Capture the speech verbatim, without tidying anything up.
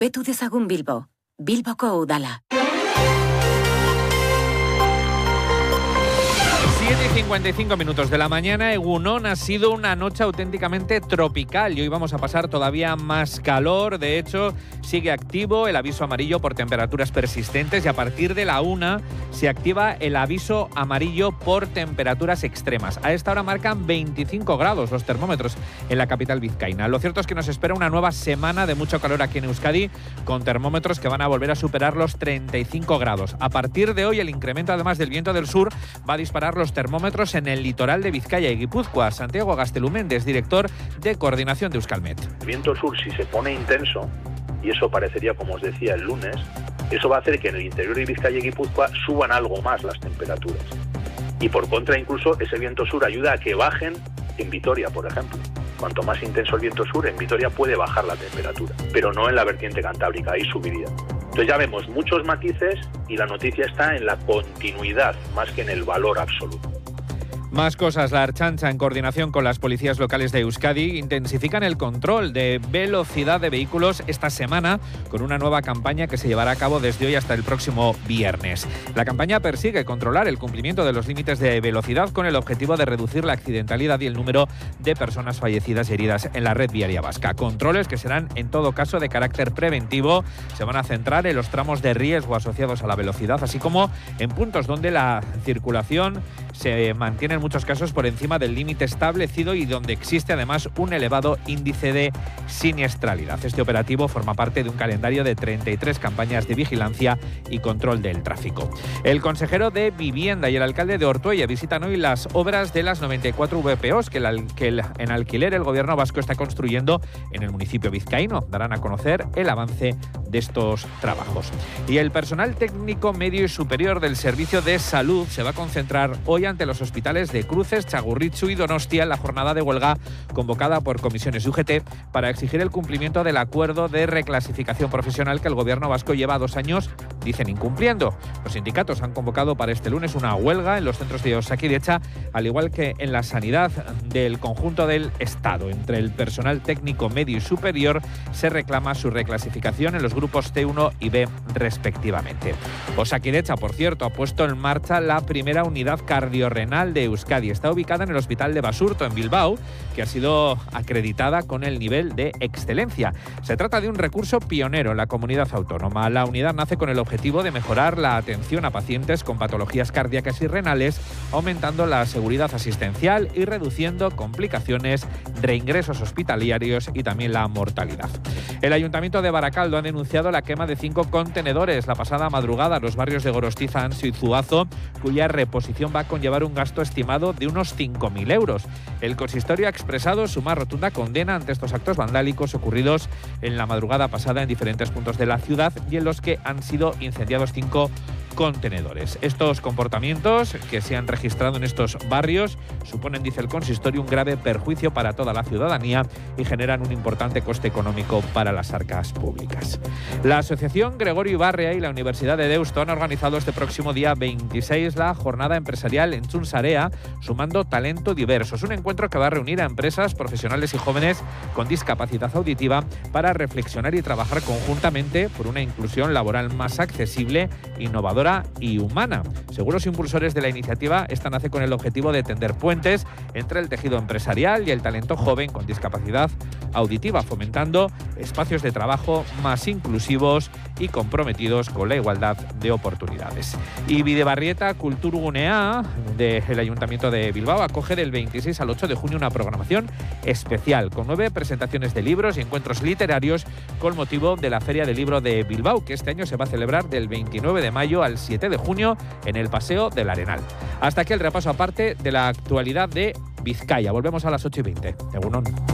Petu dezagun Bilbo. Bilboko udala. siete y cincuenta y cinco minutos de la mañana, Egunon, ha sido una noche auténticamente tropical y hoy vamos a pasar todavía más calor. De hecho, sigue activo el aviso amarillo por temperaturas persistentes y a partir de la una se activa el aviso amarillo por temperaturas extremas. A esta hora marcan veinticinco grados los termómetros en la capital vizcaína. Lo cierto es que nos espera una nueva semana de mucho calor aquí en Euskadi, con termómetros que van a volver a superar los treinta y cinco grados. A partir de hoy, el incremento además del viento del sur va a disparar los termómetros en el litoral de Vizcaya y Guipúzcoa. Santiago Gasteluméndez, director de coordinación de Euskalmet. El viento sur, si se pone intenso, y eso parecería, como os decía, el lunes, eso va a hacer que en el interior de Vizcaya y Guipúzcoa suban algo más las temperaturas. Y por contra, incluso, ese viento sur ayuda a que bajen en Vitoria, por ejemplo. Cuanto más intenso el viento sur, en Vitoria puede bajar la temperatura, pero no en la vertiente cantábrica, ahí subiría. Entonces ya vemos muchos matices y la noticia está en la continuidad más que en el valor absoluto. Más cosas. La Ertzaintza, en coordinación con las policías locales de Euskadi, intensifican el control de velocidad de vehículos esta semana con una nueva campaña que se llevará a cabo desde hoy hasta el próximo viernes. La campaña persigue controlar el cumplimiento de los límites de velocidad con el objetivo de reducir la accidentalidad y el número de personas fallecidas y heridas en la red viaria vasca. Controles que serán, en todo caso, de carácter preventivo. Se van a centrar en los tramos de riesgo asociados a la velocidad, así como en puntos donde la circulación se mantiene en muchos casos por encima del límite establecido y donde existe además un elevado índice de siniestralidad. Este operativo forma parte de un calendario de treinta y tres campañas de vigilancia y control del tráfico. El consejero de Vivienda y el alcalde de Ortuella visitan hoy las obras de las noventa y cuatro V P Os que, el, que el, en alquiler el gobierno vasco está construyendo en el municipio vizcaíno. Darán a conocer el avance de estos trabajos. Y el personal técnico medio y superior del Servicio de Salud se va a concentrar hoy ante los hospitales de Cruces, Txagurritxu y Donostia en la jornada de huelga convocada por comisiones U G T para exigir el cumplimiento del acuerdo de reclasificación profesional que el gobierno vasco lleva dos años, dicen, incumpliendo. Los sindicatos han convocado para este lunes una huelga en los centros de Osakidetza, al igual que en la sanidad del conjunto del Estado. Entre el personal técnico medio y superior se reclama su reclasificación en los grupos C uno y B respectivamente. Osakidetza, por cierto, ha puesto en marcha la primera unidad cardiorrenal de Euskadi. Está ubicada en el Hospital de Basurto, en Bilbao, que ha sido acreditada con el nivel de excelencia. Se trata de un recurso pionero en la comunidad autónoma. La unidad nace con el objetivo de mejorar la atención a pacientes con patologías cardíacas y renales, aumentando la seguridad asistencial y reduciendo complicaciones, reingresos hospitalarios y también la mortalidad. El Ayuntamiento de Baracaldo ha denunciado la quema de cinco contenedores la pasada madrugada en los barrios de Gorostiza, Ansio y Zuazo, cuya reposición va a conllevar un gasto estimado de unos cinco mil euros. El consistorio ha expresado su más rotunda condena ante estos actos vandálicos ocurridos en la madrugada pasada en diferentes puntos de la ciudad y en los que han sido incendiados cinco contenedores. Estos comportamientos que se han registrado en estos barrios suponen, dice el consistorio, un grave perjuicio para toda la ciudadanía y generan un importante coste económico para las arcas públicas. La Asociación Gregorio Ibarrea y la Universidad de Deusto han organizado este próximo día veintiséis la jornada empresarial en Txunsarea, sumando talento diverso. Es un encuentro que va a reunir a empresas, profesionales y jóvenes con discapacidad auditiva para reflexionar y trabajar conjuntamente por una inclusión laboral más accesible, innovadora y humana. Según los impulsores de la iniciativa, esta nace con el objetivo de tender puentes entre el tejido empresarial y el talento joven con discapacidad auditiva, fomentando espacios de trabajo más inclusivos y comprometidos con la igualdad de oportunidades. Y Bidebarrieta Kulturgunea del Ayuntamiento de Bilbao acoge del veintiséis al ocho de junio una programación especial con nueve presentaciones de libros y encuentros literarios con motivo de la Feria del Libro de Bilbao, que este año se va a celebrar del veintinueve de mayo al siete de junio en el Paseo del Arenal. Hasta aquí el repaso aparte de la actualidad de Vizcaya. Volvemos a las ocho y veinte. Egunon.